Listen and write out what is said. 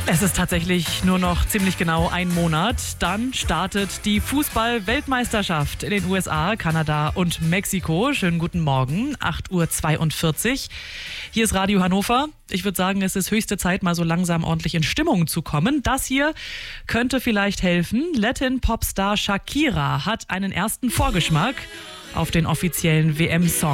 Es ist tatsächlich nur noch ziemlich genau ein Monat. Dann startet die Fußball-Weltmeisterschaft in den USA, Kanada und Mexiko. Schönen guten Morgen, 8:42 Uhr. Hier ist Radio Hannover. Ich würde sagen, es ist höchste Zeit, mal so langsam ordentlich in Stimmung zu kommen. Das hier könnte vielleicht helfen. Latin-Popstar Shakira hat einen ersten Vorgeschmack auf den offiziellen WM-Song.